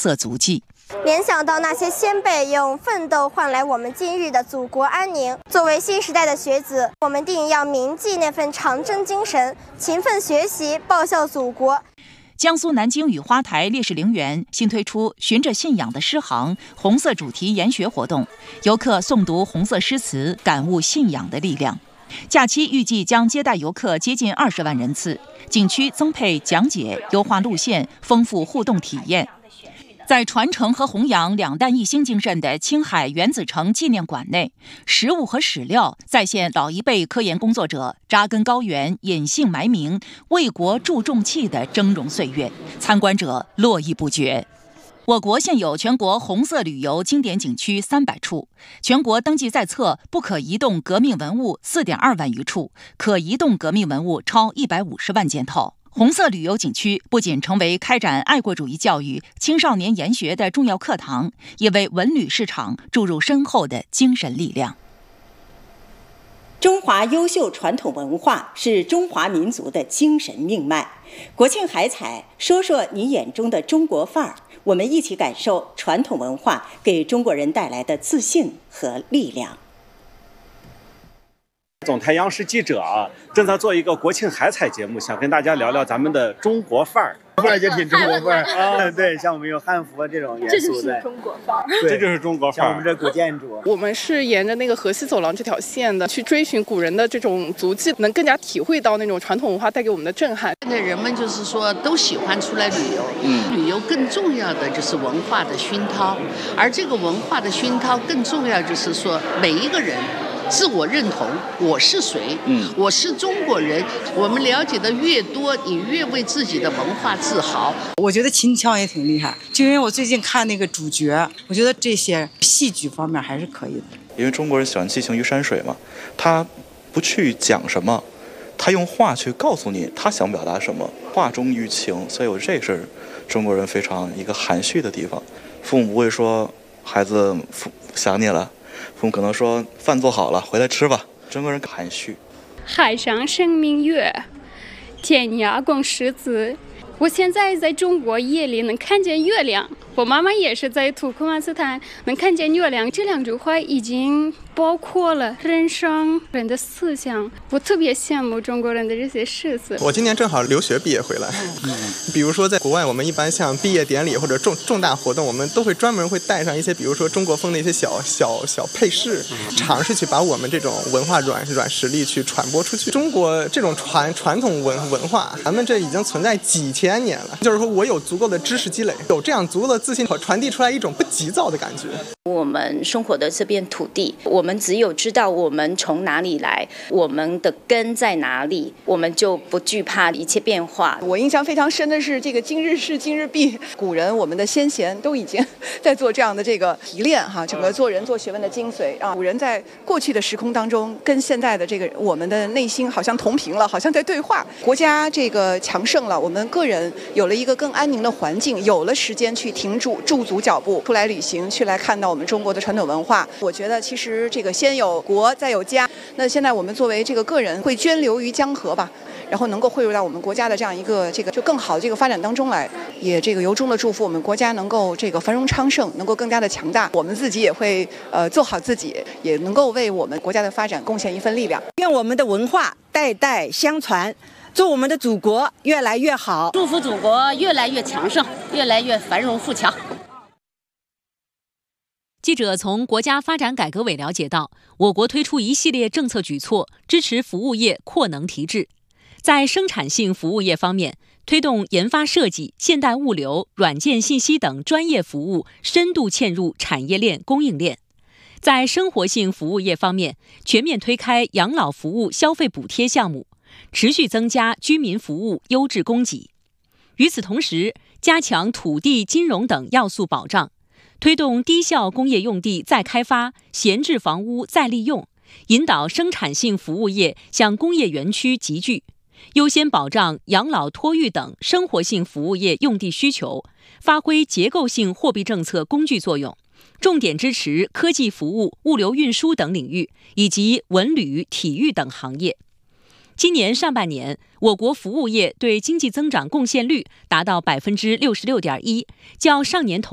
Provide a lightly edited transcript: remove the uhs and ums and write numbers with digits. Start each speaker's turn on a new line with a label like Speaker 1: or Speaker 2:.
Speaker 1: 色足迹。
Speaker 2: 联想到那些先辈用奋斗换来我们今日的祖国安宁，作为新时代的学子，我们定要铭记那份长征精神，勤奋学习，报效祖国。
Speaker 1: 江苏南京雨花台烈士陵园新推出循着信仰的诗行红色主题研学活动，游客诵读红色诗词，感悟信仰的力量。假期预计将接待游客接近20万人次，景区增配讲解、优化路线，丰富互动体验。在传承和弘扬两弹一星精神的青海原子城纪念馆内，食物和史料再现老一辈科研工作者扎根高原、隐姓埋名、为国助重器的峥嵘岁月，参观者络绎不绝。我国现有全国红色旅游经典景区300处，全国登记在册不可移动革命文物4.2万余处，可移动革命文物超150万件套。红色旅游景区不仅成为开展爱国主义教育、青少年研学的重要课堂，也为文旅市场注入深厚的精神力量。
Speaker 3: 中华优秀传统文化是中华民族的精神命脉。国庆海采，说说你眼中的中国范儿，我们一起感受传统文化给中国人带来的自信和力量。
Speaker 4: 总台央视记者正在做一个国庆海采节目，想跟大家聊聊咱们的中国范儿。
Speaker 5: 出来就挺中国范儿对，像我们有汉服这种元素，
Speaker 6: 这就是中国范儿。
Speaker 4: 这就是中国范儿。
Speaker 5: 像我们这古建筑，
Speaker 6: 我们是沿着那个河西走廊这条线的，去追寻古人的这种足迹，能更加体会到那种传统文化带给我们的震撼。
Speaker 7: 现在人们就是说都喜欢出来旅游，旅游更重要的就是文化的熏陶，而这个文化的熏陶更重要就是说每一个人自我认同，我是谁？我是中国人。我们了解的越多，你越为自己的文化自豪。
Speaker 8: 我觉得秦腔也挺厉害，就因为我最近看那个主角，我觉得这些戏剧方面还是可以的。
Speaker 9: 因为中国人喜欢寄情于山水嘛，他不去讲什么，他用话去告诉你他想表达什么，话中寓情，所以我这是中国人非常一个含蓄的地方。父母不会说孩子想你了。父母可能说饭做好了，回来吃吧。中国人含蓄。
Speaker 10: 海上生明月，天涯共识字。我现在在中国夜里能看见月亮，我妈妈也是在土库曼斯坦能看见月亮。这2句话已经包括了人生人的思想，我特别羡慕中国人的这些诗词。
Speaker 11: 我今年正好留学毕业回来，比如说在国外，我们一般像毕业典礼或者重大活动，我们都会专门会带上一些，比如说中国风的一些小配饰，尝试去把我们这种文化软实力去传播出去。中国这种传统文化，咱们这已经存在几千年了，就是说我有足够的知识积累，有这样足够的自信，传递出来一种不急躁的感觉。
Speaker 3: 我们生活的这片土地，我们只有知道我们从哪里来，我们的根在哪里，我们就不惧怕一切变化。
Speaker 6: 我印象非常深的是这个今日事今日毕，古人我们的先贤都已经在做这样的这个提炼整个做人做学问的精髓古人在过去的时空当中跟现在的这个我们的内心好像同频了，好像在对话。国家这个强盛了，我们个人有了一个更安宁的环境，有了时间去驻足脚步，出来旅行，去来看到我们中国的传统文化。我觉得其实这个先有国再有家，那现在我们作为这个个人会涓流于江河吧，然后能够汇入到我们国家的这样一个这个就更好的这个发展当中来，也这个由衷的祝福我们国家能够这个繁荣昌盛，能够更加的强大。我们自己也会做好自己，也能够为我们国家的发展贡献一份力量。
Speaker 8: 愿我们的文化代代相传，祝我们的祖国越来越好，
Speaker 7: 祝福祖国越来越强盛，越来越繁荣富强。
Speaker 1: 记者从国家发展改革委了解到，我国推出一系列政策举措，支持服务业扩能提质。在生产性服务业方面，推动研发设计、现代物流、软件信息等专业服务深度嵌入产业链、供应链。在生活性服务业方面，全面推开养老服务消费补贴项目，持续增加居民服务优质供给。与此同时，加强土地、金融等要素保障，推动低效工业用地再开发、闲置房屋再利用，引导生产性服务业向工业园区集聚，优先保障养老托育等生活性服务业用地需求，发挥结构性货币政策工具作用，重点支持科技服务、物流运输等领域，以及文旅、体育等行业。今年上半年，我国服务业对经济增长贡献率达到66.1%，较上年同